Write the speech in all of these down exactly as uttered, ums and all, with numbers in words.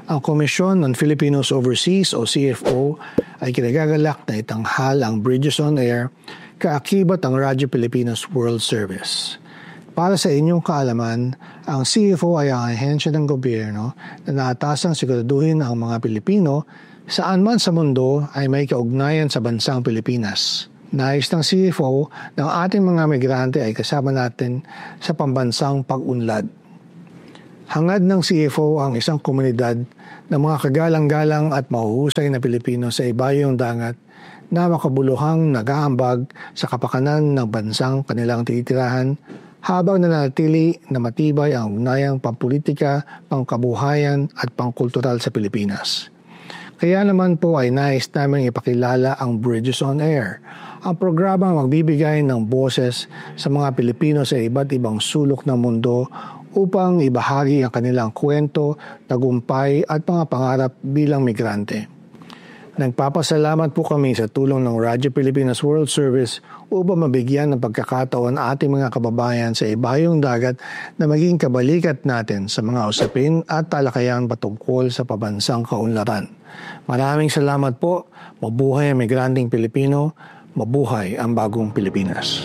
Ang Komisyon ng Filipinos Overseas o C F O ay kinagagalak na itanghal ang Bridges on Air kaakibat ang Radyo Pilipinas World Service. Para sa inyong kaalaman, ang C F O ay ang ahensya ng gobyerno na naatasang siguraduhin ang mga Pilipino saan man sa mundo ay may kaugnayan sa bansang Pilipinas. Nais ng C F O ng ating mga migrante ay kasama natin sa pambansang pag-unlad. Hangad ng C F O ang isang komunidad ng mga kagalang-galang at mahuhusay na Pilipino sa ibayong dagat na makabuluhang nag-aambag sa kapakanan ng bansang kanilang titirahan habang nanatili na matibay ang ugnayang pampolitika, pangkabuhayan at pangkultural sa Pilipinas. Kaya naman po ay nais namin ipakilala ang Bridges on Air, ang programa magbibigay ng boses sa mga Pilipino sa iba't ibang sulok ng mundo upang ibahagi ang kanilang kwento, tagumpay at mga pangarap bilang migrante. Nagpapasalamat po kami sa tulong ng Radyo Pilipinas World Service upang mabigyan ng pagkakataon ating mga kababayan sa ibayong dagat na maging kabalikat natin sa mga usapin at talakayan patungkol sa pabansang kaunlaran. Maraming salamat po. Mabuhay ang migranteng Pilipino. Mabuhay ang bagong Pilipinas.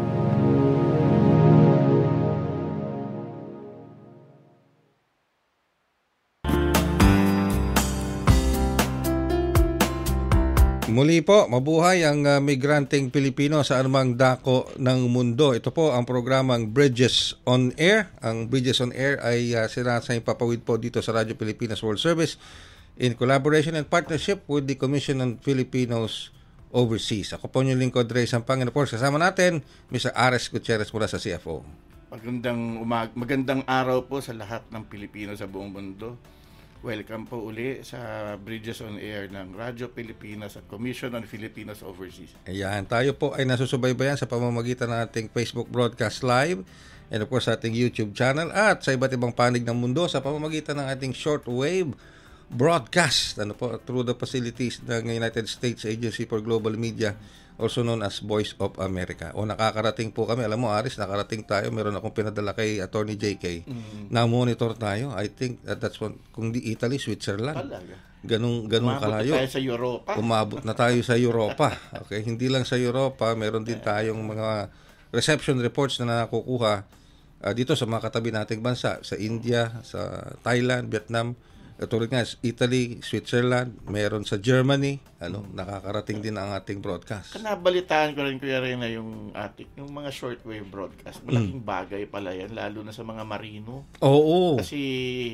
Muli po, mabuhay ang uh, migranteng Pilipino sa anumang dako ng mundo. Ito po ang programang Bridges on Air. Ang Bridges on Air ay uh, sinasay papawid po dito sa Radyo Pilipinas World Service in collaboration and partnership with the Commission on Filipinos Overseas. Ako po yung lingkod, Ray Sampang. And of course, kasama natin, Mister Ares Gutierrez mula sa C F O. Magandang, umag- magandang araw po sa lahat ng Pilipino sa buong mundo. Welcome po uli sa Bridges on Air ng Radyo Pilipinas at Commission on Filipinos Overseas. Ayan, tayo po ay nasusubaybayan sa pamamagitan ng ating Facebook broadcast live and of course sa ating YouTube channel at sa iba't ibang panig ng mundo sa pamamagitan ng ating shortwave broadcast ano po, through the facilities ng United States Agency for Global Media, also known as Voice of America. O nakakarating po kami, alam mo Aris, nakarating tayo, meron akong pinadala kay Attorney J K, mm-hmm. na-monitor tayo. I think that that's one, kung di Italy, Switzerland. Talaga. Ganung, ganung Umabot kalayo. na tayo sa Europa. Umabot na tayo sa Europa. Okay, hindi lang sa Europa, meron din tayong mga reception reports na nakukuha uh, dito sa mga katabi nating bansa, sa India, sa Thailand, Vietnam, tulad nga, Italy, Switzerland, meron sa Germany, ano, nakakarating din ang ating broadcast. Kanabalitaan ko rin, Kuya Reyna, yung ating, yung mga shortwave broadcast. Malaking mm. bagay pala yan, lalo na sa mga marino. Oo. Kasi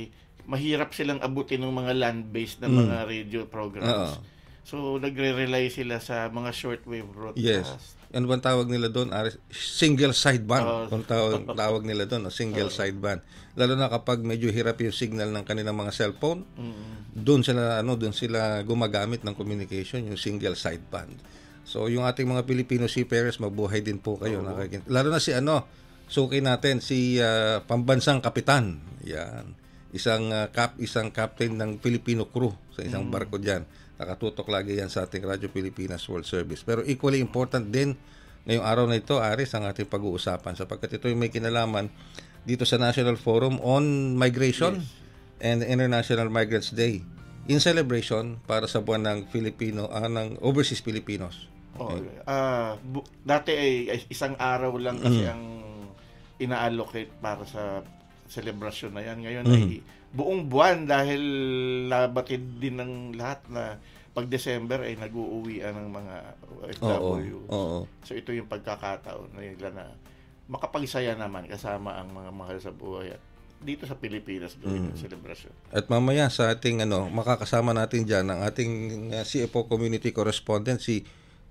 mahirap silang abutin ng mga land-based na mm. mga radio programs. Oo. So, nagre-rely sila sa mga shortwave broadcast. Yes. Ano bang tawag nila doon? Single sideband. Uh, Kung tawag, tawag nila doon, single uh, sideband. Lalo na kapag medyo hirap yung signal ng kanilang mga cellphone, mm-hmm. doon sila ano, doon sila gumagamit ng communication, yung single sideband. So yung ating mga Filipino seafarers, mabuhay din po kayo. Oh. Nakikin- Lalo na si ano, suki natin si uh, pambansang kapitan. Yan. Isang uh, cap, isang captain ng Filipino crew sa isang mm-hmm. barko diyan. Nakatutok lagi yan sa ating Radyo Pilipinas World Service. Pero equally important din ngayong araw na ito, Aris, ang ating pag-uusapan sapagkat ito yung may kinalaman dito sa National Forum on Migration yes. and International Migrants Day in celebration para sa buwan ng Filipino, uh, ng overseas Filipinos. Oh, uh, bu- dati ay, ay isang araw lang kasi mm. ang ina-allocate para sa celebration na yan. Ngayon mm. ay buong buwan dahil labatid din ng lahat na pag December ay nag-uuwian ng mga O F W. Oo, oo. So ito yung pagkakataon nila na makapagsaya naman kasama ang mga mahal sa buhay at dito sa Pilipinas gawin mm. yung celebration. At mamaya sa ating ano, makakasama natin diyan ang ating uh, C F O community correspondent si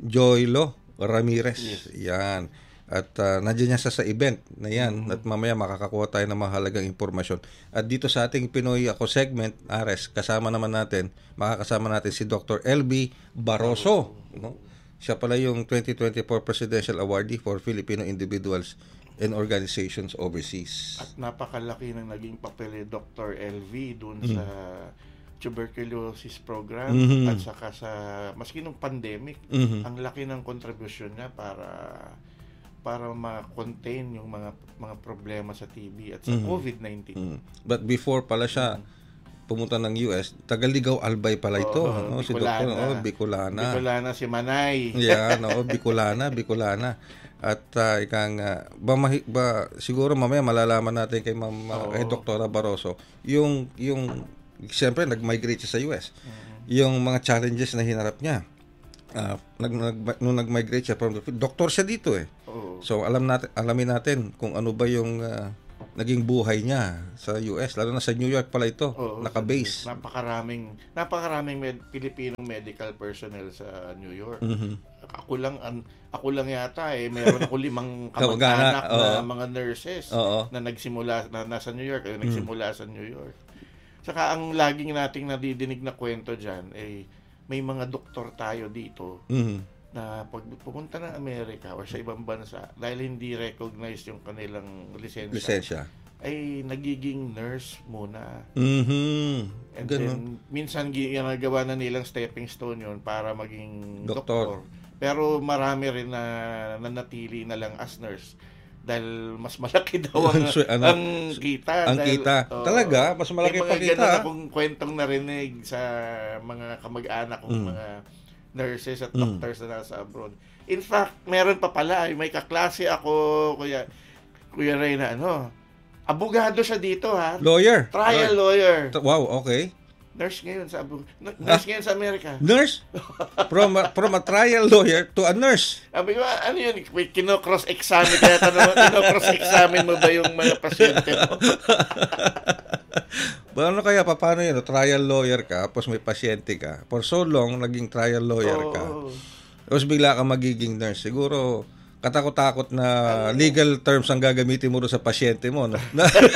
Joylo Ramirez. Yes. Yan. At uh, nandiyan niya sa, sa event na yan mm-hmm. at mamaya makakakuha tayo ng mahalagang impormasyon. At dito sa ating Pinoy Ako segment, Ares, kasama naman natin, makakasama natin si Doctor L B Barroso. No? Siya pala yung twenty twenty-four Presidential Awardee for Filipino Individuals and Organizations Overseas. At napakalaki ng naging papel ni Doctor L V dun mm-hmm. sa tuberculosis program mm-hmm. at saka sa, maski nung pandemic, mm-hmm. ang laki ng contribution niya para para ma-contain yung mga mga problema sa T B at sa mm-hmm. COVID nineteen. Mm-hmm. But before pala siya, mm-hmm. pumunta ng U S, Tagaligaw Albay pala ito, Oo, no? Si Doktor, Bicolana. oh, Bicolana. Bicolana si Manay. Yeah, no, Bicolana, Bicolana. At uh, ikang uh, ba, mahi- ba siguro mamaya malalaman natin kay Ma'am uh, kay Oo. Doktora Barroso yung yung siyempre nag-migrate siya sa U S. Mhm. Yung mga challenges na hinarap niya. Uh, nag, nag nung nag-migrate siya from the doktor siya dito eh. Oo. So alam natin alamin natin kung ano ba yung uh, naging buhay niya sa U S, lalo na sa New York pala ito, Oo, naka-base. Napakaraming napakaraming med- Pilipinong medical personnel sa New York. Mhm. Ako lang an, ako lang yata eh meron ako limang Kamag-anak, kamag-anak na oo. mga nurses Oo. na nagsimula na nasa New York, eh, Mm. nagsimula sa New York. Saka ang laging nating nadidinig na kwento diyan eh may mga doktor tayo dito Mhm. na pag pumunta ng Amerika o sa ibang bansa dahil hindi recognized yung kanilang lisensya, Lisensya. ay nagiging nurse muna. Mhm. And Ganun. then, minsan ginagawa na nilang stepping stone yun para maging Doktor. doktor. Pero marami rin na nanatili na lang as nurse dahil mas malaki daw ang, So, ano, ang kita. ang dahil, kita. oo, Talaga? Mas malaki may pa mga kita, ganun ah. akong kwentong narinig sa mga kamag-anak kong Mm. mga nurses at Mm. doctors na nasa abroad. In fact, meron pa pala, may kaklase ako, Kuya, Kuya Ray, na ano, abogado siya dito ha. Lawyer. Trial lawyer. Wow, okay. Nurse ngayon sa Abu- nurse ngayon sa Amerika. Nurse? From a, from a trial lawyer to a nurse. Sabi ko, ano yun? Wait, kino-cross-examine kaya tanong, kino-cross-examine mo ba yung mga pasyente mo? Ba, ano kaya, pa- paano yun? Trial lawyer ka, tapos may pasyente ka. For so long, naging trial lawyer ka. Oo. Tapos bigla ka magiging nurse. Siguro, katakot-takot na legal terms ang gagamitin mo rin sa pasyente mo. No?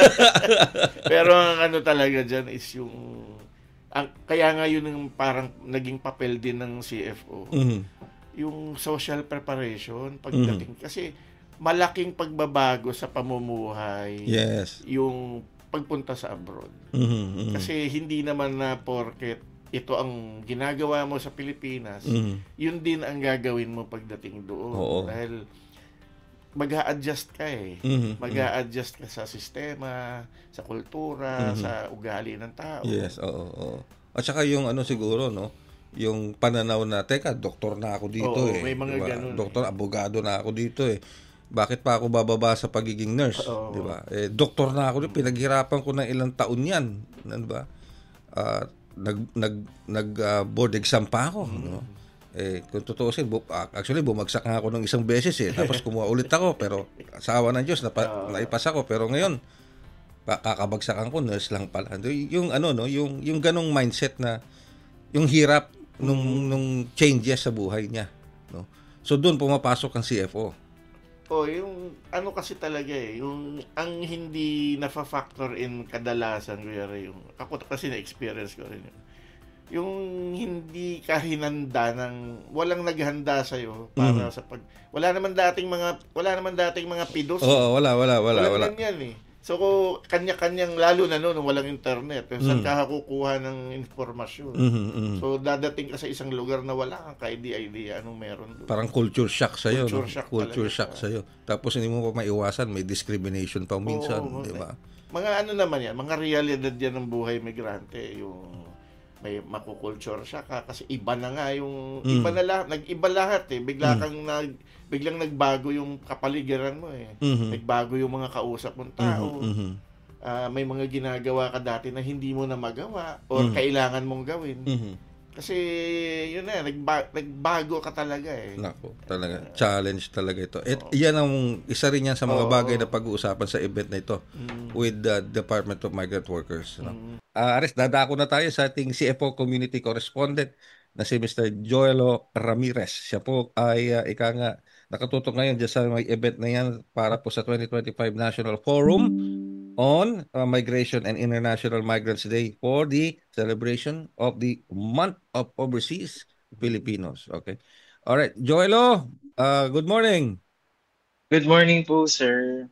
Pero ang ano talaga dyan is yung ang, kaya nga yun yung parang naging papel din ng C F O. Mhm. Yung social preparation pagdating. Kasi malaking pagbabago sa pamumuhay Yes. yung pagpunta sa abroad. Mhm, mhm. Kasi hindi naman na porket ito ang ginagawa mo sa Pilipinas, Mhm. yun din ang gagawin mo pagdating doon. Oo. Dahil mag-a-adjust ka eh. Mhm, Mag-a-adjust ka sa sistema, sa kultura, Mhm. sa ugali ng tao. Yes, oo, oo. At saka yung ano siguro, no? Yung pananaw na, teka, doktor na ako dito Oo, eh. may mga Diba? ganun Doktor, abogado na ako dito eh. Bakit pa ako bababa sa pagiging nurse? Oo. Di ba? Eh, doktor na ako dito. Pinaghirapan ko ng ilang taon yan. Di ba? Ah, nag, nag, nag ah, board exam pa ako. No? Eh, kung tutuusin, bu- ah, actually, bumagsak nga ako ng isang beses eh. Tapos kumuha ulit ako. Pero sa awa ng Diyos, napa, naipasa ko. Pero ngayon, pa- kakabagsakan ko, nurse lang pala. Yung ano, no? Yung, yung ganong mindset na, yung hirap nung, nung changes sa buhay niya. No? So, doon pumapasok ang C F O. O, yung ano kasi talaga eh, yung ang hindi nafa-factor in kadalasan, Kuya Ray, yung ako kasi na-experience ko rin yun. Yung hindi ka hinanda ng walang naghanda sa iyo para Mhm. sa pag wala naman dating mga wala naman dating mga pidos. Oo, wala, wala, wala, wala. Walang ganyan eh. So, kung kanya-kanyang, lalo na noon, walang internet. Eh, saan Mm. ka kukuha ng informasyon? Mhm, mhm. So, dadating ka sa isang lugar na wala kang ka-idea anong meron doon. Parang culture shock sa'yo. Culture no? shock Culture talaga shock siya. sa'yo. Tapos hindi mo pa maiwasan, may discrimination pa minsan, Oo, di ba? Mga ano naman yan, mga realidad yan ng buhay migrante. Yung may makukulture shock ka kasi iba na nga yung Mm. iba na lahat, nag-iba lahat eh. Bigla Mm. kang nag biglang nagbago yung kapaligiran mo eh. Mhm. Nagbago yung mga kausap mong tao. Mhm, mhm. Ah, may mga ginagawa ka dati na hindi mo na magawa or Mm. kailangan mong gawin. Mhm. Kasi yun na, nagba- nagbago ka talaga eh. Nako, talaga. Challenge talaga ito. At yan ang isa rin yan sa mga Oo. bagay na pag-uusapan sa event na ito Mm. with the Department of Migrant Workers. No? Mm. Ah, Aris, dadako na tayo sa ating C F O Community Correspondent na si Mister Joelo Ramirez. Siya po ay uh, ika nga nakatutok ngayon dyan sa may event na yan para po sa twenty twenty-five National Forum on uh, Migration and International Migrants Day for the celebration of the Month of Overseas Filipinos. Okay. All right, Joelo, uh, good morning. Good morning po, sir.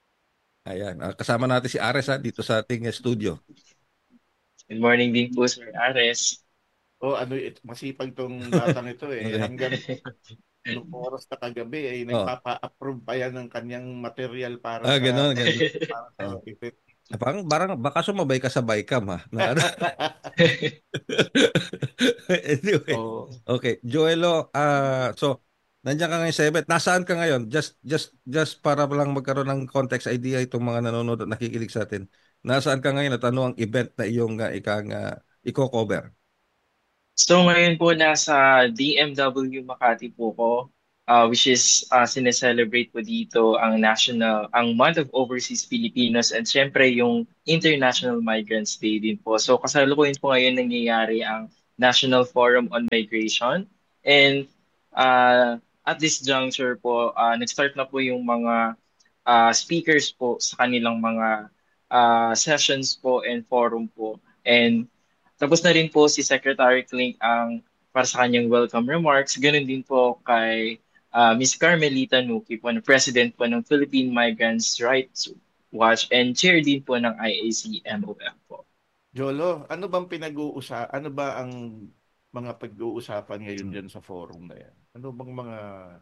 Ayan, uh, kasama natin si Ares ha, dito sa ating uh, studio. Good morning din po, Sir Ares. Oh, ano it, masipag tong batang ito eh. Okay. Hanggang nung oras na kagabi ay Oh. nagpapa-approve pa yan ng kanyang material para Ah, sa ganun, ganun. para sa Oh. event. Parang, parang baka sumabay ka sa Bicam ha. Na, ano? Anyway, Oo. okay. Joelo, ah so, nandiyan ka ngayon sa event. Nasaan ka ngayon? Just, just, just para lang magkaroon ng context idea itong mga nanonood at nakikinig sa atin. Nasaan ka ngayon at ano ang event na iyong uh, ikang uh, i-cover? So ngayon po nasa D M W Makati po ko, uh, which is uh, sineselebrate po dito ang national, ang Month of Overseas Filipinos and syempre yung International Migrants Day din po. So kasalukuyan po ngayon nangyayari ang National Forum on Migration and uh, at this juncture po, uh, nag-start na po yung mga uh, speakers po sa kanilang mga uh, sessions po and forum po. And tapos na rin po si Secretary Clink ang para sa kanyang welcome remarks. Ganun din po kay uh, Miss Carmelita Nuki po, na President po ng Philippine Migrants' Rights Watch and Chair din po ng I A C M O F po. Jolo, ano bang pinag-uusapan? Ano ba ang mga pag-uusapan ngayon dyan sa forum na yan? Ano bang mga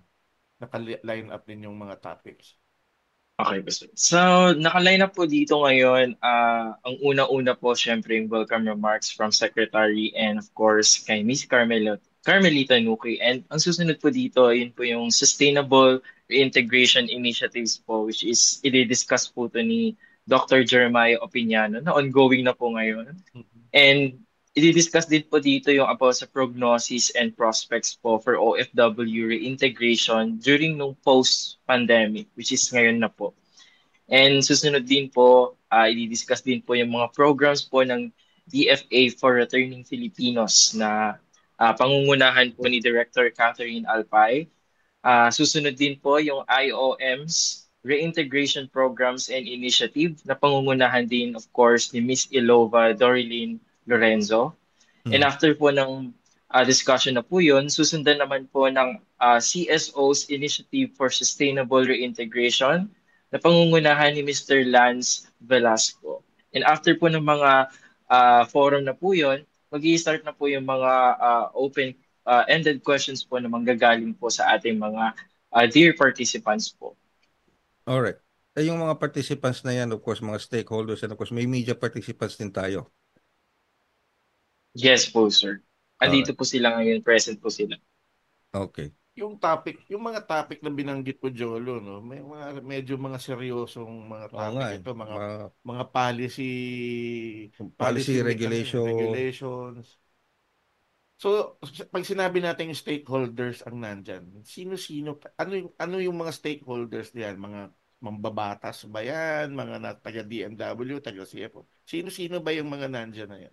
naka-line up ninyong mga topics? Okay po, sir. So, nakaline up po dito ngayon, ah, ang una-una po, syempre, yung welcome remarks from Secretary and of course, kay Miss Carmelo, Carmelita Nuki. And ang susunod po dito, yun po yung Sustainable Reintegration Initiatives po, which is, i-discuss po to ni Doctor Jeremiah Opiniano, na ongoing na po ngayon. And i-discuss din po dito yung about sa prognosis and prospects po for O F W reintegration during nung post-pandemic, which is ngayon na po. And susunod din po, uh, i-discuss din po yung mga programs po ng D F A for Returning Filipinos na uh, pangungunahan po ni Director Catherine Alpay. Uh, susunod din po yung I O M's Reintegration Programs and Initiative na pangungunahan din, of course, ni Miss Ilova Dorilyn Lorenzo. Mm-hmm. And after po ng uh, discussion na po yun, susundan naman po ng uh, C S O's Initiative for Sustainable Reintegration na pangungunahan ni Mister Lance Velasco. And after po ng mga uh, forum na po yun, mag-i-start na po yung mga uh, open-ended uh, questions po na manggagaling po sa ating mga uh, dear participants po. Alright. Eh, yung mga participants na yan, of course, mga stakeholders, and of course, may media participants din tayo. Yes po, sir. Andito po sila ngayon, present po sila. Okay. Yung topic, yung mga topic na binanggit po, Jolo, no, may mga medyo mga seryosong mga topic nga, ito, mga mga, mga policy policy, policy regulation. regulations. So, pag sinabi natin yung stakeholders ang nandyan, sino-sino, ano yung, ano yung mga stakeholders diyan? Mga mambabatas ba yan? Mga taga-D M W, taga-C F O? Sino-sino ba yung mga nandyan na yan?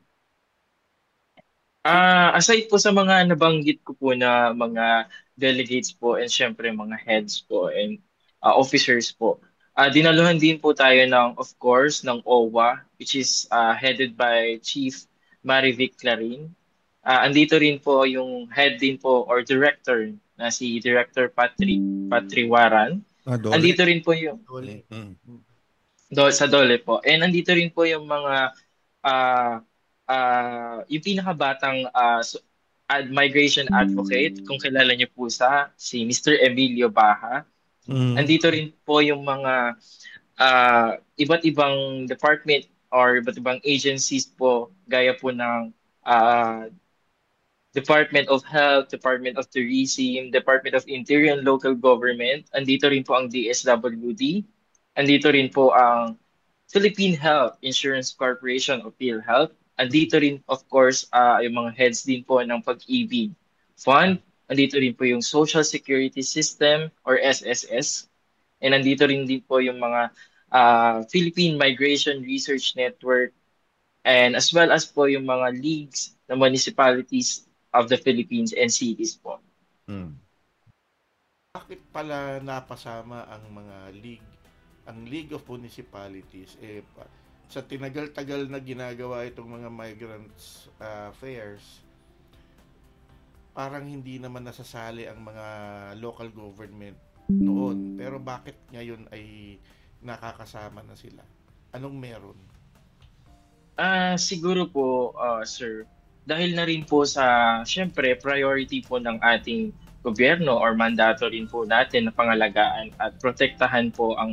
Ah, uh, aside po sa mga nabanggit ko po na mga delegates po and syempre mga heads po and uh, officers po, uh, dinaluhan din po tayo ng, of course, ng O W A, which is uh, headed by Chief Marivic Clarin. Uh, andito rin po yung head din po or director na si Director Patrick Patriwaran. Ah, Dole? Andito rin po yung Dole. Mm-hmm. Do, sa Dole po. And andito rin po yung mga uh, uh, yung pinakabatang uh, ad migration advocate, kung kilala niyo po sa si Mister Emilio Baha. Mm-hmm. Andito rin po yung mga uh, iba't ibang department or iba't ibang agencies po gaya po ng uh, Department of Health, Department of Tourism, Department of Interior and Local Government. Andito rin po ang D S W D. Andito rin po ang Philippine Health Insurance Corporation o PhilHealth. Andito rin, of course, uh, yung mga heads din po ng Pag-ibig Fund. Andito rin po yung Social Security System or S S S. And andito rin din po yung mga uh, Philippine Migration Research Network and as well as po yung mga leagues na municipalities of the Philippines and cities po. Hmm. Bakit pala napasama ang mga league, ang League of Municipalities, eh, sa tinagal-tagal na ginagawa itong mga migrants uh, fairs, parang hindi naman nasasali ang mga local government noon. Pero bakit ngayon ay nakakasama na sila? Anong meron? Ah, uh, siguro po, uh, sir, dahil na rin po sa, syempre, priority po ng ating gobyerno or mandato rin po natin na pangalagaan at protektahan po ang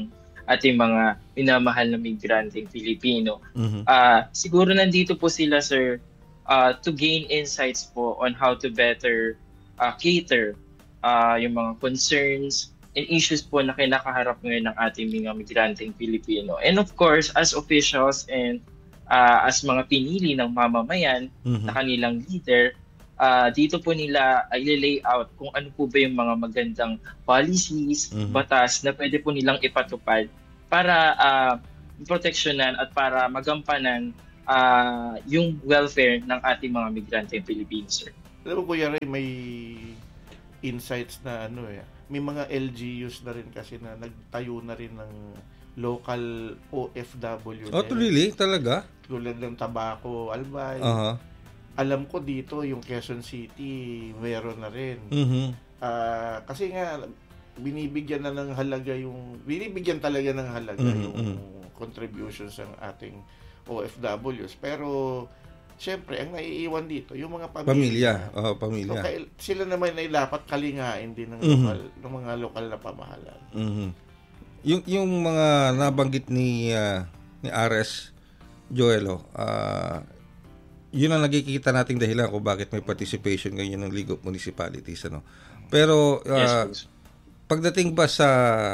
ating mga minamahal na migranteng Pilipino. Mhm. Ah, siguro nandito po sila, sir, uh, to gain insights po on how to better uh, cater uh, yung mga concerns and issues po na kinakaharap ngayon ng ating mga migranteng Pilipino. And of course, as officials and uh, as mga pinili ng mamamayan Mhm. na kanilang leader, uh, dito po nila i-lay out kung ano po ba yung mga magandang policies, Mhm. batas na pwede po nilang ipatupad para uh, proteksyonan at para magampanan uh, yung welfare ng ating mga migranteng Pilipino, sir. Alam mo, Kuya Ray, may insights na ano eh. May mga L G Us na rin kasi na nagtayo na rin ng local O F W. Oh, din. really? Talaga? Tulad ng Tabaco, Albay. Aha. Alam ko dito, yung Quezon City, meron na rin. Mhm. Ah, kasi nga, binibigyan na ng halaga yung, binibigyan talaga ng halaga Mhm, yung mhm. contributions ng ating O F Ws. Pero, syempre, ang naiiwan dito, yung mga pamilya. Pamilya. Oh, So, pamilya. kaya, sila naman ay dapat kalingain din ng, Mhm. lokal, ng mga lokal na pamahalaan. Mhm. Yung yung mga nabanggit ni ah, ni R S Joelo, ah yun ang nakikita nating dahilan kung bakit may participation ngayon ng League of Municipalities, ano. Pero ah, Yes, pagdating ba sa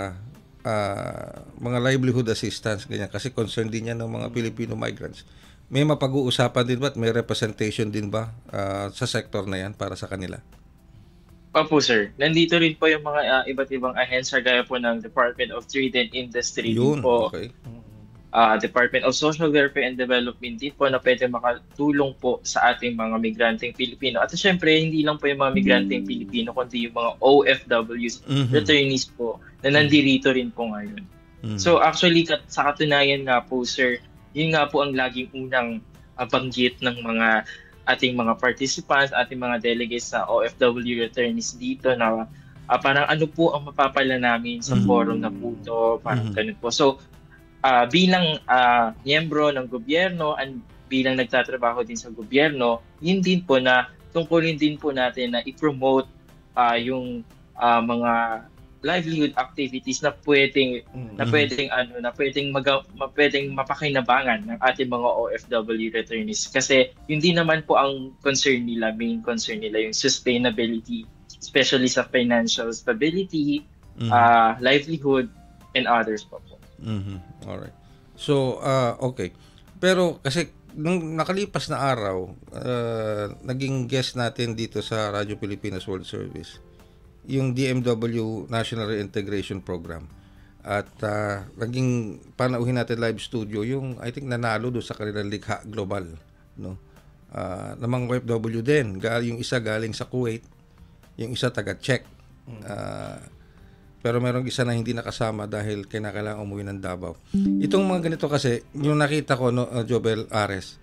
ah, mga livelihood assistance ganyan, kasi concern din yan ng mga Filipino migrants, may mapag-uusapan din ba at may representation din ba ah, sa sector na yan para sa kanila? Opo, sir. Nandito rin po yung mga uh, iba't ibang ahensya gaya po ng Department of Trade and Industry din Yun, po, okay. uh, Department of Social Welfare and Development din po na pwede makatulong po sa ating mga migranteng Pilipino. At syempre, hindi lang po yung mga migranteng Pilipino, kundi yung mga O F Ws, Mhm. returnees po, na nandirito rin po ngayon. Mhm. So actually, kat- sa katunayan nga po, sir, yun nga po ang laging unang uh, banggit ng mga ating mga participants, ating mga delegates sa O F W returnees dito na ah, parang ano po ang mapapala namin sa Mhm. forum na po ito, parang Mhm. ganun po. So, ah, bilang ah, miyembro ng gobyerno and bilang nagtatrabaho din sa gobyerno, yun din po na tungkulin din po natin na i-promote ah, yung ah, mga livelihood activities na pwedeng Mm. na Mhm. pwedeng ano na pwedeng maga, ma, pwedeng mapakinabangan ng ating mga O F W returnees kasi yun din naman po ang concern nila, main concern nila yung sustainability, especially sa financial stability, Mhm. uh, livelihood and others po po. Mhm. Alright. So, ah okay. Pero kasi nung nakalipas na araw, ah, naging guest natin dito sa Radyo Pilipinas World Service yung D M W National Reintegration Program. At ah, naging panauhin natin live studio yung I think nanalo do sa kanilang Likha Global, no. Ah, namang O F W din. Ga- Yung isa galing sa Kuwait, yung isa taga Czech. Ah, pero merong isa na hindi nakasama dahil kinakailangan umuwi ng Davao. Itong mga ganito kasi, yung nakita ko, no, uh, Jobel Ares,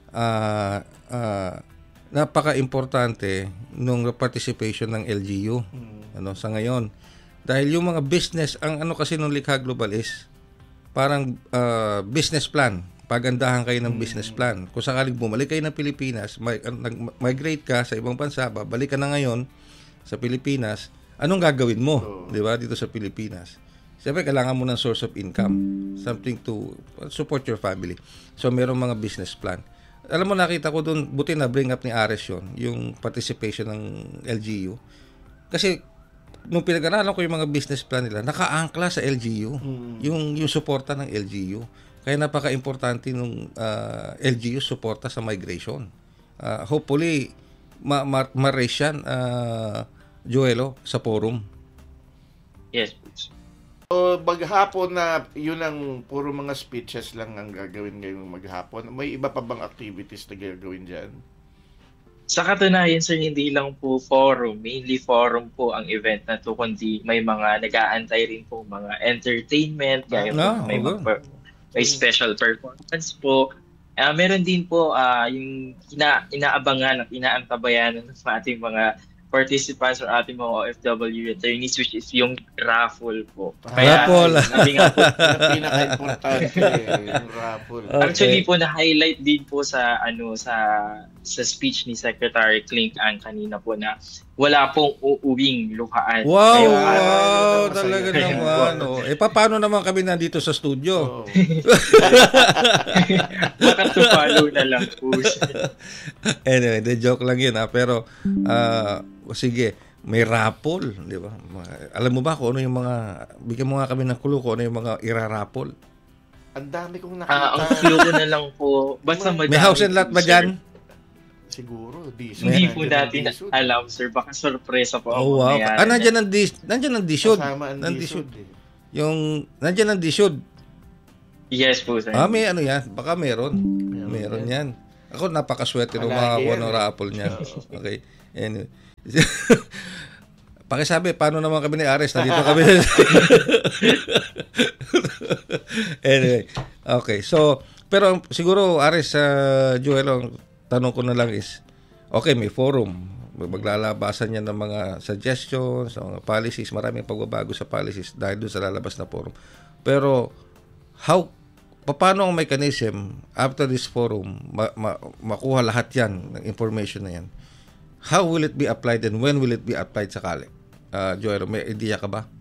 ah ah, napaka-importante nung participation ng L G U ano sa ngayon. Dahil yung mga business, ang ano kasi nung Likha Global is parang ah, business plan. Pagandahan kayo ng business plan. Kung sakaling bumalik kayo ng Pilipinas, may, nag-migrate ka sa ibang bansa, babalik ka na ngayon sa Pilipinas, anong gagawin mo, Oo. 'di ba, dito sa Pilipinas? Siyempre, kailangan mo ng source of income, something to support your family. So, merong mga business plan. Alam mo, nakita ko doon, buti na bring up ni Ares yun, yung participation ng L G U. Kasi, nung pinag-aralan ko yung mga business plan nila, naka-angkla sa L G U, yung, yung suporta ng L G U. Kaya napaka-importante nung ah, L G U suporta sa migration. Ah, hopefully, ma- ma- ma-raise yan, ah, Joelo, sa forum. Yes, please. So, maghapon na yun ang puro mga speeches lang ang gagawin ngayong maghapon. May iba pa bang activities na gagawin dyan? Sa katunayan, sir, hindi lang po forum, mainly forum po ang event na to, kundi may mga nag-aantay rin po mga entertainment, kaya Ah, po may, okay. mga, may special performance po. Ah, meron din po ah, yung ina, inaabangan at inaantabayanan ng ating mga participants or ating mga O F W returnees, which is yung raffle po. Raffle. sabi nga po, Yung pinaka-importante, yung raffle. actually po na-highlight din po sa ano sa sa speech ni Secretary Clink Ang kanina po na wala pong uuwing luhaan. Wow, Ngayong wow, araw, talaga masaya. naman. Oh. Eh, paano naman kami nandito sa studio? Oo. Baka to follow na lang po. Anyway, the joke lang yun ha. Pero, ah, sige, may raffle, di ba? Ma- Alam mo ba kung ano yung mga, bigyan mo nga kami ng clue kung ano yung mga iraraffle. Ang dami kong Ah, ang nakita. clue ko na lang po, basta madami. May house and lot po, ba sir. dyan? Siguro, di Hindi po natin alam, sir. Baka sorpresa po ang Oh, wow. mangyayari. Ah, nandyan ang dis, nandyan ang dishod. Kasama ang Nandishod. disod. Eh. Yung, nandyan ang dishod. Yes po, sir. Ah, may ano yan. Baka meron. Meron yan. Ako, napakaswerte nung Palagi makakuha yan, ng eh. raffle niya. Okay. Anyway. Pakisabi, paano naman kami ni Ares? Nandito kami. Anyway. Okay. So, pero siguro, Ares, uh, Joel, ang tanong ko na lang is, okay, may forum. Maglalabasan niya ng mga suggestions, ng mga policies, maraming pagbabago sa policies dahil doon sa lalabas na forum. Pero, how, paano ang mechanism after this forum, ma- ma- makuha lahat yan, ng information na yan? How will it be applied and when will it be applied sa Kalip? Uh, Joel, may idea ka ba?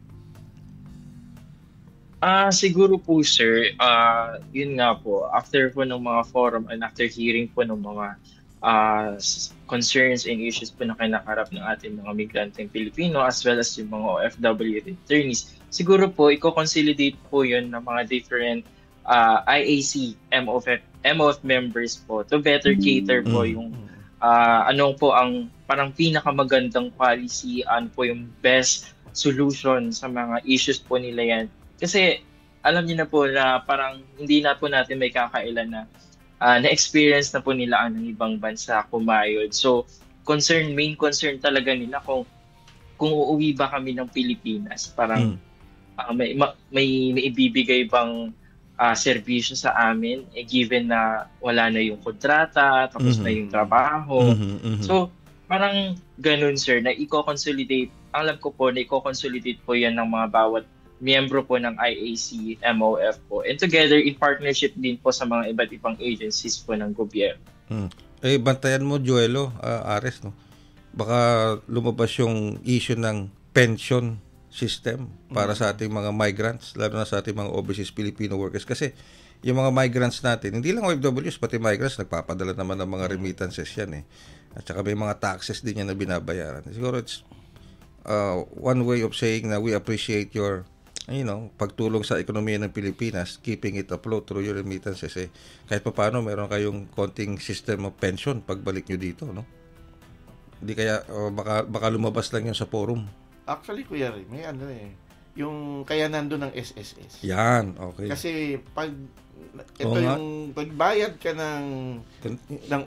Ah, siguro po, sir, ah yun nga po, after po ng mga forum and after hearing po ng mga ah, s- concerns and issues po na kinakarap ng ating mga migranteng Pilipino as well as yung mga O F W attorneys, siguro po, i-consolidate po yun ng mga different ah, I A C, M O F, M O F members po to better cater po Mm. yung ah anong po ang parang pinakamagandang policy, ano po yung best solution sa mga issues po nila yan. Kasi alam niyo na po na parang hindi na po natin may kakailan na ah, na-experience na po nila ang ibang bansa kumayod. So, concern, main concern talaga nila kung kung uuwi ba kami ng Pilipinas. Parang Mm. ah, may, ma- may, may ibibigay bang ah, serbisyo sa amin eh, given na wala na yung kontrata, tapos Mhm. na yung trabaho. Mhm, mhm. So, parang ganun, sir, na i-consolidate. Ang alam ko po, na i-consolidate po yan ng mga bawat miyembro po ng I A C, M O F po. And together, in partnership din po sa mga iba't ibang agencies po ng gobyerno. Hmm. Eh, bantayan mo, Joelo, ah, Ares, no? Baka lumabas yung issue ng pension system para sa ating mga migrants, lalo na sa ating mga overseas Filipino workers. Kasi yung mga migrants natin, hindi lang O F Ws, pati migrants, nagpapadala naman ng mga remittances yan eh. At saka may mga taxes din yan na binabayaran. Siguro it's uh, one way of saying na we appreciate your you know, pagtulong sa ekonomiya ng Pilipinas, keeping it afloat through your remittances. Eh, kahit pa paano, meron kayong konting system of pension pagbalik nyo dito, no? Hindi kaya, o baka, baka lumabas lang yun sa forum. Actually, Kuya Ray, may ano eh. Yung kaya nandun ng S S S. Yan, okay. Kasi pag ito Oo nga. yung pagbayad ka ng Kun- ng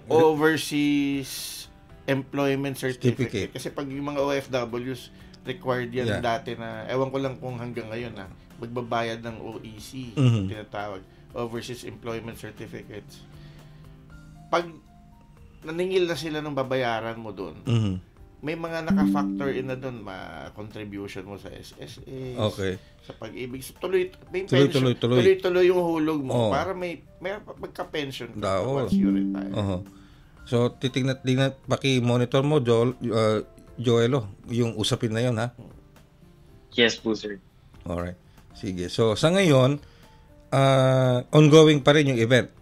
overseas employment certificate. Certificate. Kasi pag yung mga O F Ws required yan Yeah. dati na ewan ko lang kung hanggang ngayon na magbabayad ng O E C, Mhm. tinatawag overseas employment certificates. Pag naningil na sila ng babayaran mo doon, Mhm. may mga naka-factor in na doon, ma-contribution mo sa S S S, Okay. sa pag-ibig. So, tuloy, may Tuloy, pension, tuloy, tuloy. tuloy-tuloy yung hulog mo Oo. para may, may magka-pension ka Daon. once you retire. Oho. So, titignan, tingnan, paki-monitor mo, Joel, uh, Joelo, yung usapin na yun, ha? Yes po, sir. Alright. Sige. So, sa ngayon, uh, ongoing pa rin yung event.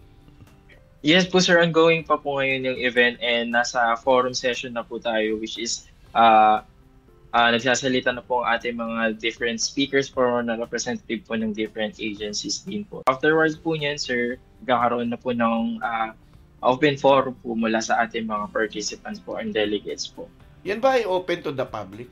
Yes po, sir. Ongoing pa po ngayon yung event and nasa forum session na po tayo which is uh, uh, nagsasalita na po ang ating mga different speakers po na representative po ng different agencies din po. Afterwards po niyan, sir, magkakaroon na po ng uh, open forum po mula sa ating mga participants po and delegates po. Yan ba ay open to the public?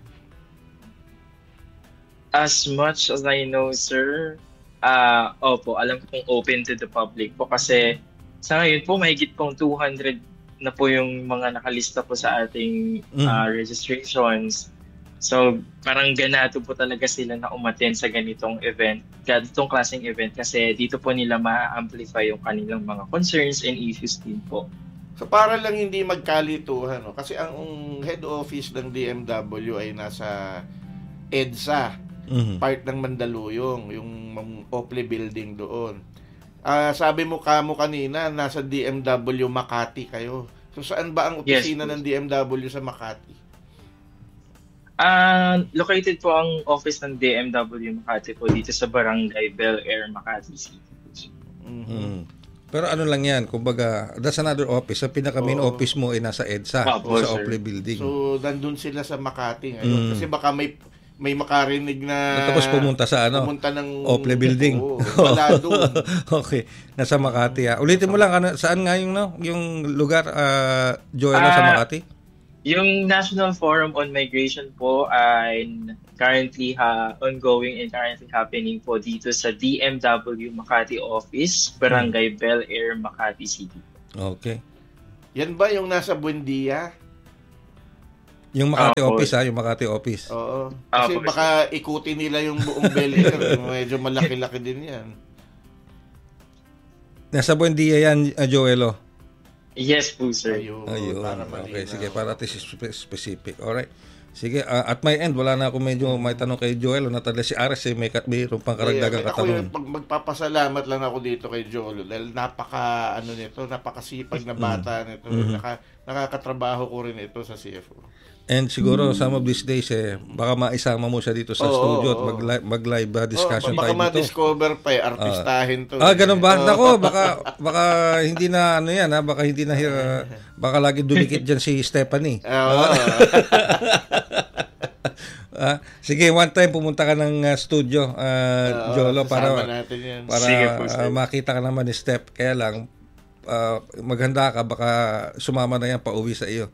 As much as I know, sir, ah opo, alam ko pong open to the public po kasi sa ngayon po, mahigit pong two hundred na po yung mga nakalista po sa ating Mm. ah, registrations. So, parang ganado po talaga sila na umattend sa ganitong event, ganitong klaseng event kasi dito po nila ma-amplify yung kanilang mga concerns and issues din po. So, para lang hindi magkalituhan, no? Kasi ang head office ng D M W ay nasa EDSA, Mhm. part ng Mandaluyong, yung Ople building doon. Ah, sabi mo kamo kanina, nasa D M W, Makati kayo. So, saan ba ang opisina Yes, ng D M W sa Makati? Ah, located po ang office ng D M W Makati po dito sa Barangay Bel Air, Makati City. Mm. Pero ano lang yan, kumbaga, that's another office. Ang pinaka-main Oo. office mo ay nasa EDSA, Opo, o sa sir. Ople Building. So, nandun sila sa Makati ngayon. Mm. Kasi baka may may makarinig na Tapos pumunta sa ano? pumunta ng Ople Building. Oo, wala doon. Okay, nasa Makati. Ha. Ulitin mo lang, ano, saan nga yung, no, yung lugar, uh, Joel, sa Ah, Makati? Yung National Forum on Migration po ay currently ha, ongoing and currently happening po dito sa D M W Makati office, Barangay Bel Air, Makati City. Okay. Yan ba yung nasa Buendia? Yung Makati Opo. office, ha? Yung Makati office. Oo. Ah, Kasi po, baka ikutin nila yung buong Bel Air. Medyo malaki-laki din yan. Nasa Buendia yan, uh, Joelo. Yes po, sir. Ayun. Ayun. Para Okay, malinaw. sige, para at least spe- specific. Alright. Sige, uh, at my end, wala na ako medyo may tanong kay Joel. Natala si Ares, eh, may, mayroon pang karagdagang Kaya, ako katanungan. yung pag magpapasalamat lang ako dito kay Jolo dahil napaka ano nito, napakasipag na bata nito. Naka, nakakatrabaho ko rin ito sa C F O. And siguro, some of these days, eh, baka maisama mo siya dito sa Oo, studio at oo. mag-live, mag-live uh, discussion Oh, baka tayo dito. ma-discover pa eh, artistahin to. Ah, ganun ba? Oo. Nako, baka baka hindi na ano yan, ha? Baka hindi na uh, baka lagi dumikit diyan si Stephanie. Oo. Ah, sige, one time pumunta ka ng uh, studio, uh, Oo, Jolo, para kasama natin yan. para Sige po, sir. uh, makita ka naman ni Steph. Kaya lang uh, maghanda ka, baka sumama na yan pauwi sa iyo.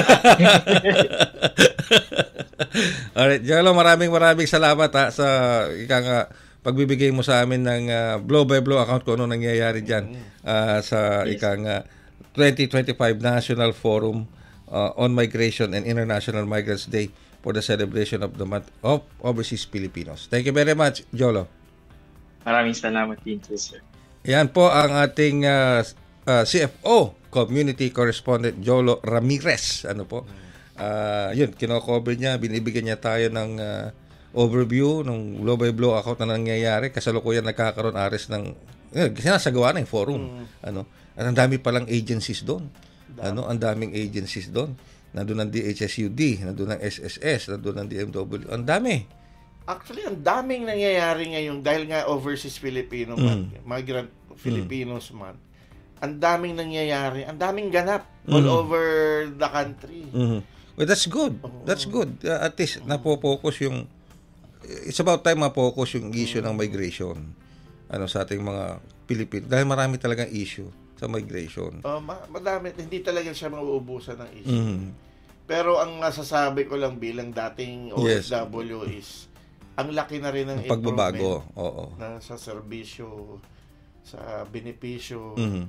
Alright, Jolo, maraming maraming salamat, ha, sa ika nga pagbibigay mo sa amin ng uh, blow by blow account kung ano nangyayari diyan uh, sa ika nga twenty twenty-five National Forum uh, on Migration and International Migrants Day for the celebration of the month of overseas Filipinos. Thank you very much, Jolo. Maraming salamat din po, sir. Yan po ang ating uh, uh, C F O, Community Correspondent Jolo Ramirez. Ano po? Uh, yun, kino-cover niya, binibigyan niya tayo ng uh, overview ng blow by blow account na nangyayari. Kasalukuyan nagkakaroon Ares ng yun, sinasagawa na yung forum. Ano? At ang dami palang agencies doon. Ano? Ang daming agencies doon. Nandun ang D H S U D, nandun ang S S S, nandun ang D M W. Ang dami. Actually, ang daming nangyayari ngayon dahil nga overseas Filipino man, migrant Filipinos man. Ang daming nangyayari, ang daming ganap all over the country. Mhm. Well, that's good. That's good. Uh, at least napo-focus yung it's about time ma-focus yung issue ng migration. Ano sa ating mga Pilipino dahil marami talagang issue sa migration. Oh, ma- madami, hindi talaga siya mauubusan ng issue. Mhm. Pero ang nasasabi ko lang bilang dating O F W Yes. is ang laki na rin ng Ang pagbabago. improvement Oo. na sa serbisyo, sa benepisyo. Mhm.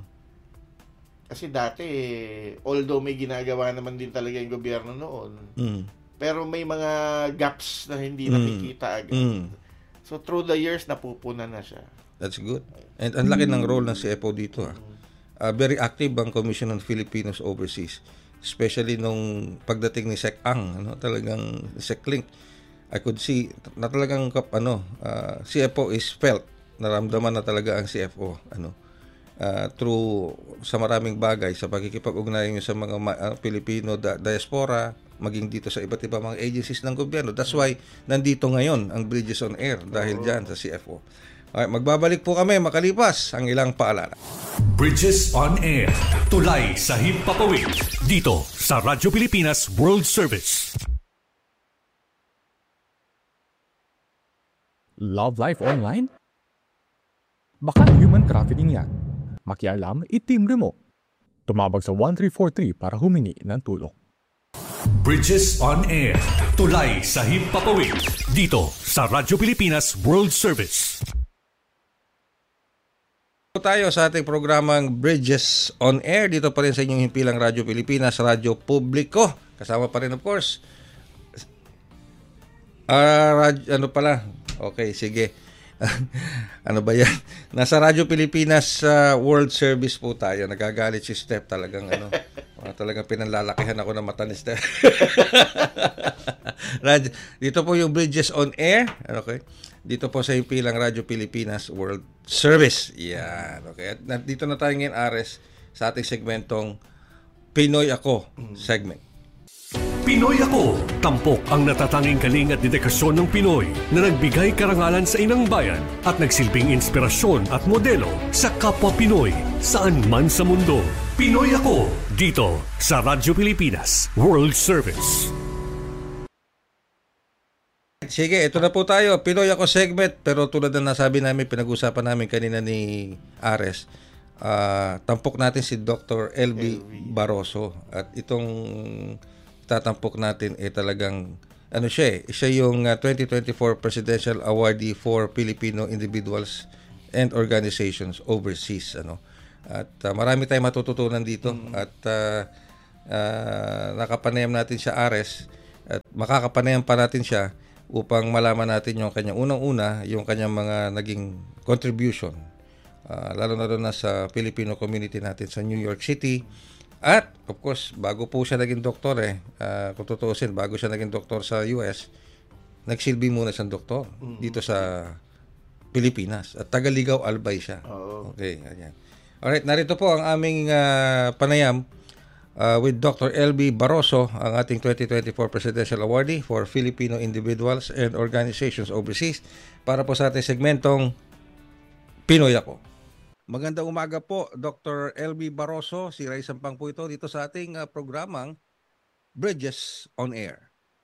Kasi dati, although may ginagawa naman din talaga yung gobyerno noon, Mhm. pero may mga gaps na hindi Mm. nakikita agad. Mhm. So through the years, napupunan na siya. That's good. And ang laki ng role ng C F O dito, ha. Uh, very active ang Commission on Filipinos Overseas, especially nung pagdating ni Sec Ang, ano, talagang Sec Link. I could see na talagang kap- ano, uh, C F O is felt, naramdaman na talaga ang C F O, ano, uh, through sa maraming bagay sa pakikipag-ugnayan niyo sa mga ma- uh, Pilipino da- diaspora, maging dito sa iba't ibang mga agencies ng gobyerno. That's why nandito ngayon ang Bridges on Air dahil diyan sa C F O. Okay, magbabalik po kami makalipas ang ilang paalala. Bridges on Air. Tulay sa himpapawid. Dito sa Radyo Pilipinas World Service. Love life online? Baka human trafficking yan. Makialam, itimbre mo. Tumawag sa one three four three para humingi ng tulong. Bridges on Air. Tulay sa himpapawid. Dito sa Radyo Pilipinas World Service. Tayo sa ating programang Bridges on Air dito pa rin sa inyong himpilang Radyo Pilipinas, Radyo Publiko. Kasama pa rin of course. Ah, radyo, ano pala? Okay, sige. Ano ba yan? Nasa Radyo Pilipinas uh, World Service po tayo. Nagagalit si Steph talagang ano. Uh, talagang pinanlalakihan ako ng mata ni Steph. Radyo, dito po yung Bridges on Air. Okay. Dito po sa himpilang Radyo Pilipinas World Service. Yan. Okay. At dito na tayo ngayon, Ares, sa ating segmentong Pinoy Ako segment. Pinoy Ako! Tampok ang natatanging galing at dedikasyon ng Pinoy na nagbigay karangalan sa inang bayan at nagsilbing inspirasyon at modelo sa kapwa Pinoy saan man sa mundo. Pinoy Ako! Dito sa Radyo Pilipinas World Service. Sige, ito na po tayo. Pinoy Ako segment. Pero tulad na nasabi namin, pinag-usapan namin kanina ni Ares, uh, tampok natin si Doctor L B Barroso. At itong tatampok natin ay eh, talagang, ano siya eh, siya yung uh, twenty twenty-four Presidential Awardee for Filipino Individuals and Organizations Overseas. Ano. At uh, marami tayong matututunan dito. Mm-hmm. At uh, uh, nakapanayam natin siya, Ares. At makakapanayam pa natin siya upang malaman natin yung kanyang unang-una, yung kanyang mga naging contribution, uh, lalo na doon na sa Filipino community natin sa New York City. At, of course, bago po siya naging doktor eh, uh, kung tutuusin, bago siya naging doktor sa U S, nagsilbi muna siyang doktor dito sa Pilipinas. At Tagaligaw Albay siya. Oo. Okay, ganyan. Alright, narito po ang aming uh, panayam Uh, with Doctor L B Barroso, ang ating twenty twenty-four Presidential Awardee for Filipino Individuals and Organizations Overseas, para po sa ating segmentong Pinoy Ako. Magandang umaga po, Doctor L B Barroso. Si Ray Sampang po ito dito sa ating uh, programang Bridges on Air.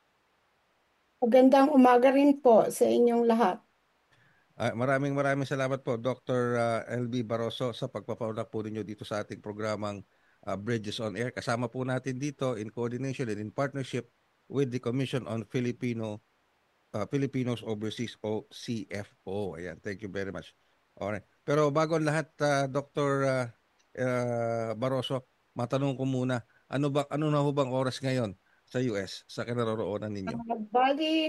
Magandang umaga rin po sa inyong lahat. Uh, maraming maraming salamat po, Doctor Uh, L B Barroso, sa pagpapauna po ninyo dito sa ating programang Uh, Bridges on Air. Kasama po natin dito in coordination and in partnership with the Commission on Filipino uh, Filipinos Overseas, o C F O. Ayan, thank you very much. Alright. Pero bago ang lahat, uh, Doctor Uh, uh, Barroso, matanong ko muna, ano ba ano na ho bang oras ngayon sa U S sa kinaroroonan ninyo? Uh, bali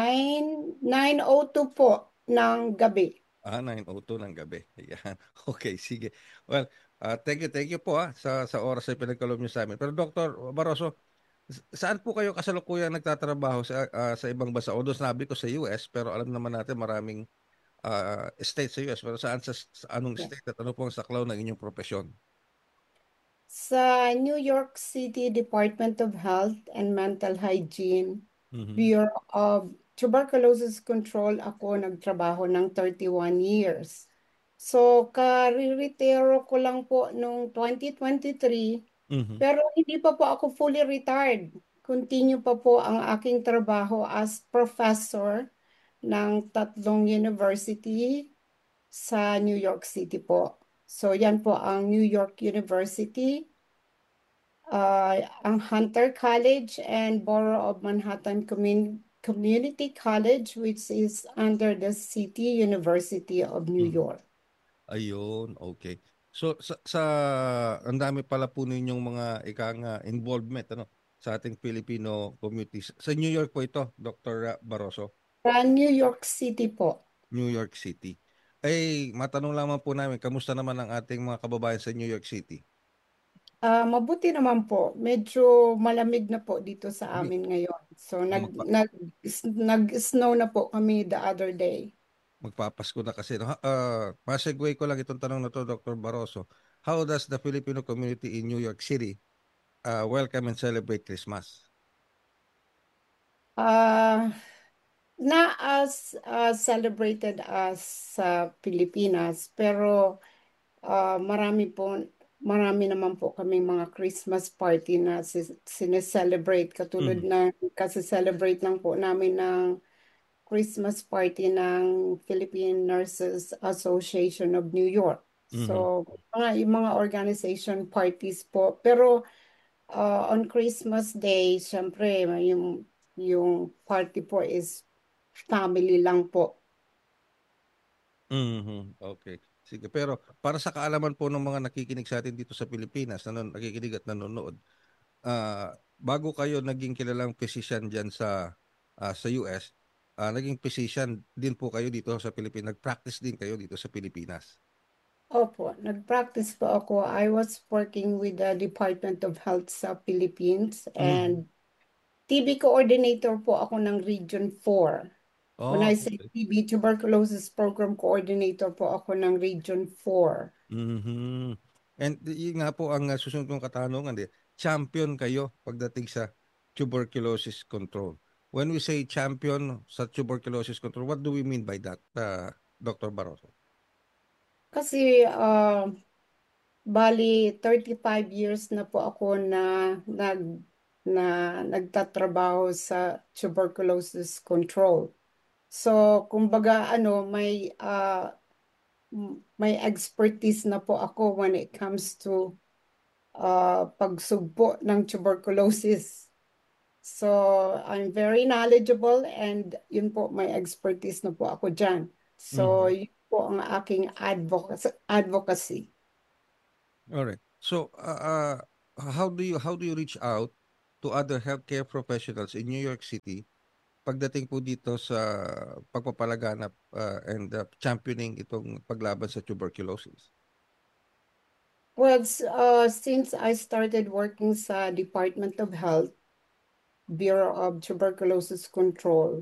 nine oh two po ng gabi. Ah, nine oh two ng gabi. Ayan. Okay, sige. Well, uh, thank you, thank you po ah, sa, sa oras na pinagkaloob niyo sa amin. Pero Doctor Barroso, saan po kayo kasalukuyang nagtatrabaho sa, uh, sa ibang bansa? Although sabi ko sa U S, pero alam naman natin maraming uh, state sa U S. Pero saan sa, sa anong state at ano po ang saklaw ng inyong profesyon? Sa New York City Department of Health and Mental Hygiene, Mm-hmm. Bureau of Tuberculosis Control ako nagtrabaho ng thirty-one years. So, kariretiro ko lang po noong twenty twenty-three, Mm-hmm. pero hindi pa po ako fully retired. Continue pa po ang aking trabaho as professor ng tatlong university sa New York City po. So, yan po ang New York University, uh, ang Hunter College, and Borough of Manhattan Community Community College, which is under the City University of New York. Ayun, okay. So sa, sa ang dami pala po ninyong mga ikang uh, involvement ano sa ating Filipino communities. Sa New York po ito, Doctor Barroso? Sa New York City po. New York City. Ay, matanong lamang po namin, kamusta naman ang ating mga kababayan sa New York City? Uh, mabuti naman po. Medyo malamig na po dito sa amin ngayon. So nag nag nag-snow na po kami the other day. Magpapasko na kasi. No? Uh, ma-segue ko lang itong tanong na to, Doctor Barroso. How does the Filipino community in New York City uh, welcome and celebrate Christmas? Uh, na as uh, celebrated as sa uh, Pilipinas, pero uh, marami po Marami naman po kaming mga Christmas party na sineselebrate. Katulad mm. na kasi celebrate lang po namin ng Christmas party ng Philippine Nurses Association of New York. Mm-hmm. So, mga, yung mga organization parties po. Pero uh, on Christmas Day, syempre, yung, yung party po is family lang po. Mm-hmm. Okay. Sige, pero para sa kaalaman po ng mga nakikinig sa atin dito sa Pilipinas, na nakikinig at nanonood, uh, bago kayo naging kilalang physician dyan sa, uh, sa U S, uh, naging physician din po kayo dito sa Pilipinas, nag-practice din kayo dito sa Pilipinas? Opo, nag-practice po ako. I was working with the Department of Health sa Philippines, and mm-hmm. T B coordinator po ako ng Region four. Oh, when I say okay. T B, Tuberculosis Program Coordinator po ako ng Region four. Mm-hmm. And yun nga po ang uh, susunod kong katanungan, eh, champion kayo pagdating sa tuberculosis control. When we say champion sa tuberculosis control, what do we mean by that, uh, Doctor Barroso? Kasi uh, bali thirty-five years na po ako na nag na nagtatrabaho sa tuberculosis control. So, kumbaga ano, may uh, may expertise na po ako when it comes to uh, pagsugpo ng tuberculosis. So, I'm very knowledgeable and yun po, may expertise na po ako dyan. So, Mhm. yun po ang aking advocacy. advocacy. All right. So, uh, uh, how do you how do you reach out to other healthcare professionals in New York City pagdating po dito sa pagpapalaganap uh, and uh, championing itong paglaban sa tuberculosis? Well, s- uh, since I started working sa Department of Health, Bureau of Tuberculosis Control,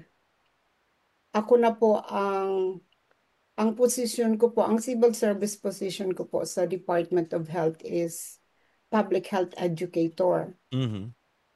ako na po ang ang posisyon ko po, ang civil service position ko po sa Department of Health is public health educator Mhm.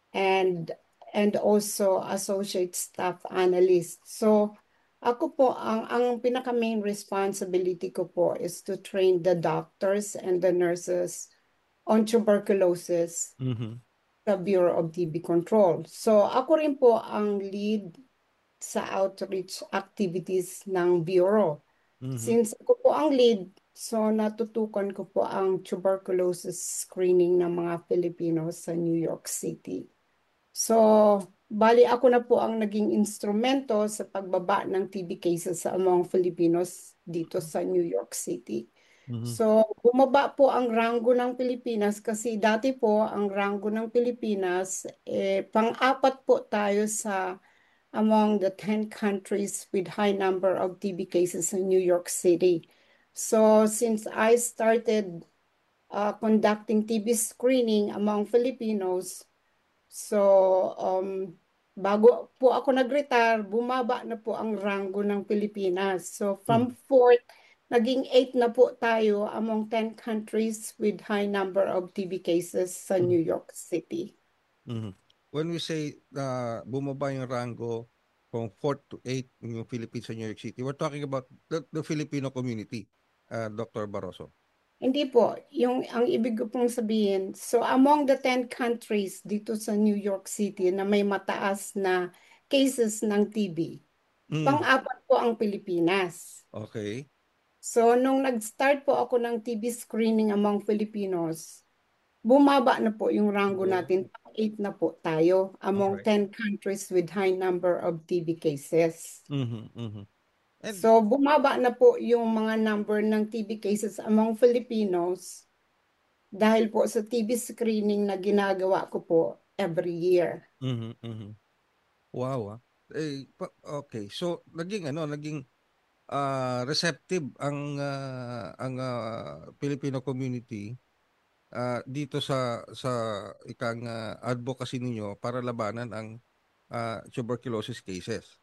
and and also associate staff analyst. So ako po ang ang pinaka main responsibility ko po is to train the doctors and the nurses on tuberculosis Mhm. sa Bureau of T B Control. So ako rin po ang lead sa outreach activities ng Bureau. Mhm. Since ako po ang lead, so natutukan ko po ang tuberculosis screening ng mga Pilipino sa New York City. So, bali ako na po ang naging instrumento sa pagbaba ng T B cases sa among Filipinos dito sa New York City. Mhm. So, bumaba po ang ranggo ng Pilipinas kasi dati po ang ranggo ng Pilipinas, eh, pang-apat po tayo sa among the ten countries with high number of T B cases in New York City. So, since I started uh, conducting T B screening among Filipinos, so um, bago po ako nag-retire, bumaba na po ang ranggo ng Pilipinas. So, from Mhm. fourth, naging eight na po tayo among ten countries with high number of T B cases sa New York City. Mhm. When we say uh, bumaba yung rango from fourth to eighth yung Philippines sa New York City, we're talking about the, the Filipino community, uh, Doctor Barroso. Hindi po, yung ang ibig ko pong sabihin, so among the ten countries dito sa New York City na may mataas na cases ng T B, Mm. pang-apat po ang Pilipinas. Okay. So nung nag-start po ako ng T B screening among Filipinos, bumaba na po yung rango Oo. natin, eight na po tayo among Alright. ten countries with high number of T B cases. Mhm. Mhm. And So bumaba na po yung mga number ng T B cases among Filipinos dahil po sa T B screening na ginagawa ko po every year. mhm. Mhm. Wow. Ah. Eh, pa- okay. So naging ano, naging ah, receptive ang ah, ang ah, Filipino community ah, dito sa sa ikang ah, advocacy ninyo para labanan ang ah, tuberculosis cases.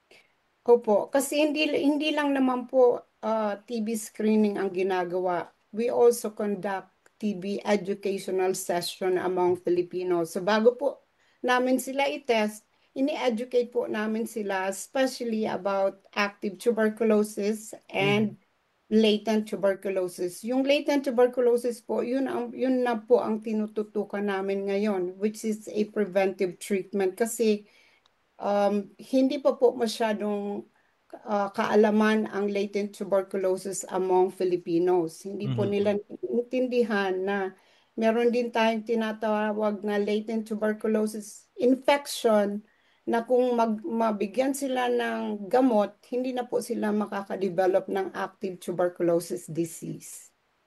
Opo, kasi hindi hindi lang naman po uh, T B screening ang ginagawa. We also conduct T B educational session among Filipinos. So bago po namin sila i-test, ini-educate po namin sila especially about active tuberculosis Mhm. and latent tuberculosis. Yung latent tuberculosis po, yun ang yun na po ang tinututukan namin ngayon, which is a preventive treatment kasi um, hindi pa po masyadong uh, kaalaman ang latent tuberculosis among Filipinos. Hindi po Mhm. nila intindihan na meron din tayong tinatawag na latent tuberculosis infection na kung mag, mabigyan sila ng gamot, hindi na po sila makakadevelop ng active tuberculosis disease.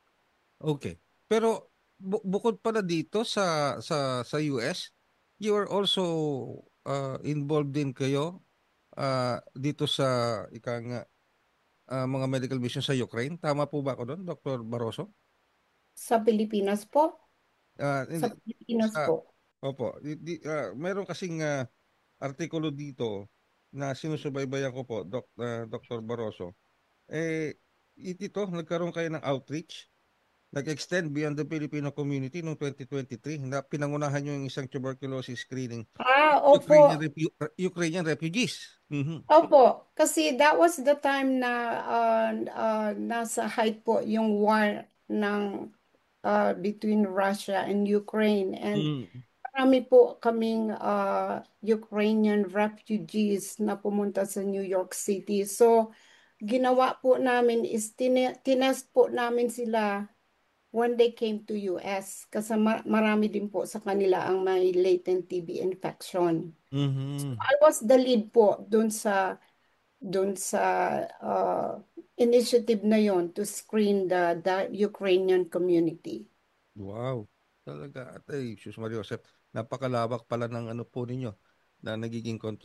Okay. Pero bu- bukod pala dito sa sa sa U S, you are also uh, involved din kayo uh, dito sa ikang uh, mga medical mission sa Ukraine. Tama po ba ako doon, Doctor Barroso? Sa Pilipinas po? Ah, Sa hindi Pilipinas sa po. Opo, di, di, ah, meron kasing ah, artikulo dito na sinusubaybayan ko po, Doc, ah, Doctor Barroso. Eh, it- ito, nagkaroon kayo ng outreach nag-extend beyond the Filipino community noong twenty twenty-three na pinangunahan nyo yung isang tuberculosis screening Ah, Ukrainian, opo. refu- Ukrainian refugees. Mhm. Opo, kasi that was the time na uh, uh, nasa height po yung war ng uh, between Russia and Ukraine. And Mm. marami po kaming uh, Ukrainian refugees na pumunta sa New York City. So, ginawa po namin is tine- tinest po namin sila when they came to U S kasi ma- marami din po sa kanila ang may latent T B infection. Mhm. I was the lead po dun sa dun sa uh, initiative na yon to screen the the Ukrainian community. Wow. Talaga. At ay, Sus Maria Joseph, napakalawak pala ng ano po ninyo na nagiging